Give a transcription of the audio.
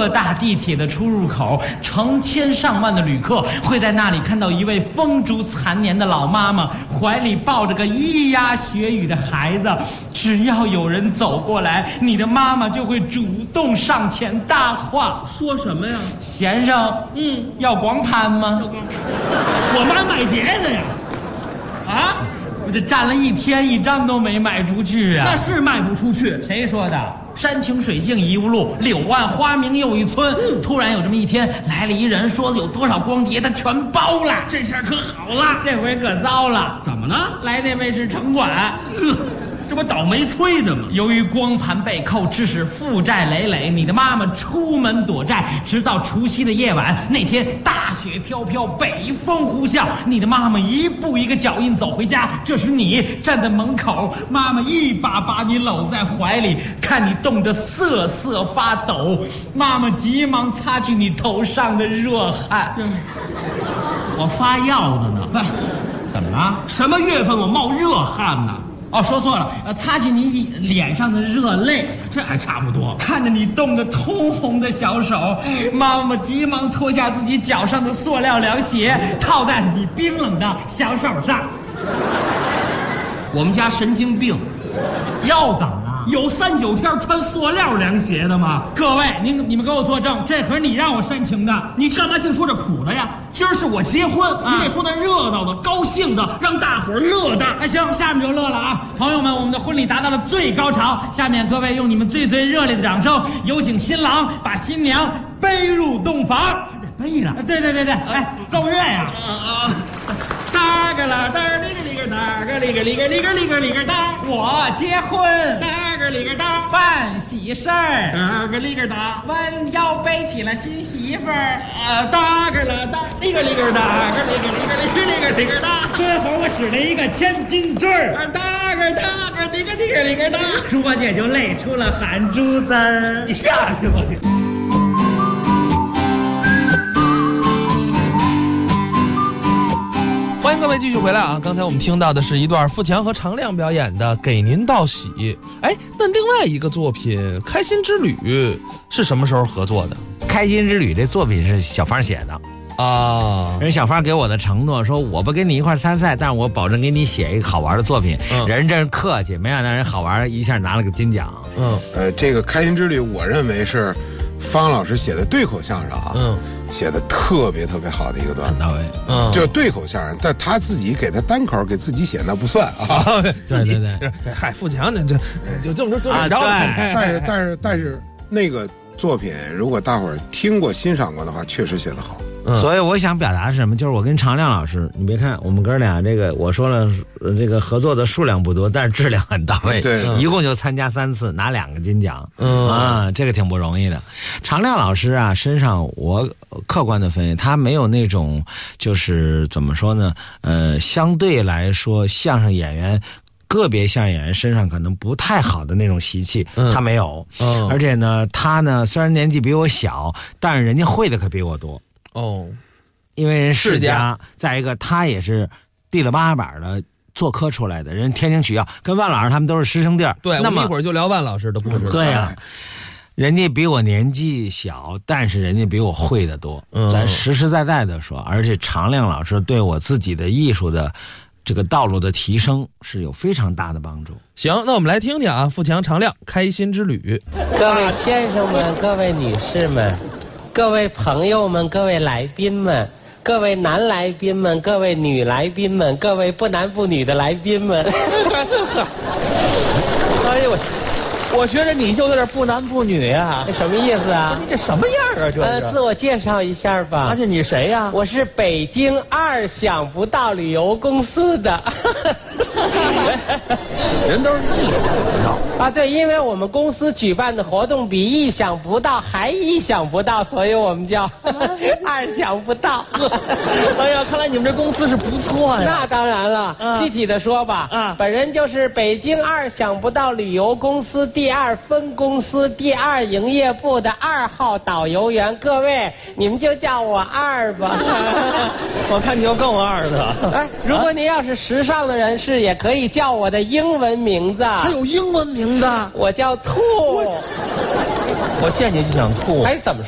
各大地铁的出入口，成千上万的旅客会在那里看到一位风烛残年的老妈妈，怀里抱着个咿呀学语的孩子。只要有人走过来，你的妈妈就会主动上前搭话。 说什么呀？ 先生，要光盘吗？ 我妈买碟的呀。啊？ 我这站了1天，1张都没卖出去啊！ 那是卖不出去。 谁说的？山穷水尽疑无路，柳暗花明又一村。突然有这么一天，来了一人，说有多少光碟他全包了。 这下可好了， 这回可糟了。 怎么了？ 来那位是城管。 这不倒霉催的吗？ 由于光盘被扣，致使负债累累，你的妈妈出门躲债，直到除夕的夜晚。那天大雪飘飘，北风呼啸，你的妈妈一步一个脚印走回家。这时你站在门口，妈妈一把把你搂在怀里，看你冻得瑟瑟发抖，妈妈急忙擦去你头上的热汗。 我发药的呢。 怎么了？ 什么月份我冒热汗呢？ 哦，说错了，擦去你脸上的热泪， 这还差不多。 看着你冻得通红的小手，妈妈急忙脱下自己脚上的塑料凉鞋，套在你冰冷的小手上。 我们家神经病， 又怎么了？ 有3、9天穿塑料凉鞋的吗？ 各位，你们给我作证，这可是你让我煽情的， 你干嘛净说这苦的呀？今儿是我结婚，你得说那热闹的、高兴的，让大伙儿乐的。 哎，行，下面就乐了啊！朋友们，我们的婚礼达到了最高潮，下面各位用你们最热烈的掌声，有请新郎把新娘背入洞房。 得背了。 对，来奏乐呀！ 哒个啦哒哩个哩个哒个哩个哩个哩个哩个哩个哒， 我结婚， 哒个哩个哒， 办喜事儿， 哒个哩个哒， 弯腰背起了新媳妇儿， 哒个啦哒哩个哩个哒个哩个哩个哩个哩个哩个哒， 最后我使了一个千斤坠儿， 哒个哩个哩个哩个哒， 朱姐就累出了汗珠子儿。 你下去吧你。 欢迎各位继续回来啊！刚才我们听到的是一段富强和常亮表演的《给您道喜》。哎，那另外一个作品《开心之旅》是什么时候合作的？ 《开心之旅》这作品是小芳写的啊。 人小芳给我的承诺说，我不跟你一块参赛，但是我保证给你写一个好玩的作品。人真是客气，没想到人好玩，一下拿了个金奖。 这个《开心之旅》，我认为是方老师写的对口相声啊。写的特别好的一个段子， 很到位。 就对口相声，但他自己给他单口给自己写那不算啊。 对， 嗨，富强呢就这么着了。 但是那个作品，如果大伙儿听过欣赏过的话，确实写得好。 所以我想表达是什么？就是我跟常亮老师，你别看我们哥俩这个，我说了这个合作的数量不多，但是质量很到位。 对， 一共就参加3次，拿2个金奖。这个挺不容易的。常亮老师啊，身上我客观的分析，他没有那种就是怎么说呢？相对来说，相声演员。个别相声演员身上可能不太好的那种习气，他没有。而且呢，他呢虽然年纪比我小，但是人家会的可比我多。因为人世家，再一个他也是地了八板的做科出来的，人天津曲艺跟万老师他们都是师生弟儿。 对，那么一会儿就聊万老师的故事。 对呀，人家比我年纪小，但是人家比我会的多。咱实实在在的说，而且常亮老师对我自己的艺术的这个道路的提升是有非常大的帮助。 行，那我们来听听啊，富强常亮开心之旅。 各位先生们，各位女士们，各位朋友们，各位来宾们，各位男来宾们，各位女来宾们，各位不男不女的来宾们。 哎呦我觉得你就有点不男不女啊， 什么意思啊？ 你这什么样啊？这是自我介绍一下吧。 而且你谁呀？ 我是北京2想不到旅游公司的。 人都是意想不到啊，对，因为我们公司举办的活动比意想不到还意想不到，所以我们叫2想不到。 哎呀，看来你们这公司是不错呀。 那当然了，具体的说吧，本人就是北京2想不到旅游公司第2分公司第2营业部的2号导游员。各位，你们就叫我2吧。 我看你又够2的。 哎，如果您要是时尚的人士，也可以叫我的英文名字。 还有英文名字？ 我叫兔。 我见你就想吐。 哎，怎么说？